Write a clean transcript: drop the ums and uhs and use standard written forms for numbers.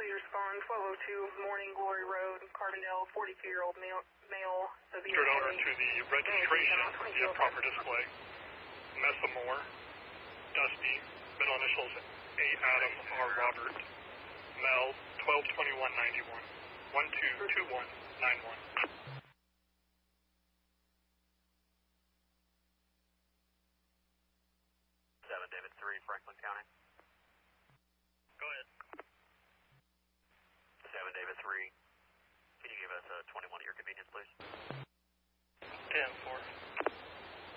please respond. 1202 Morning Glory Road, Carbondale, 42-year-old male, severe. Turn over to the registration, the proper display. Messa Moore, Dusty, middle initials A. Adam, R. Robert, Mel, 122191, 122191. 7 David 3, Franklin County.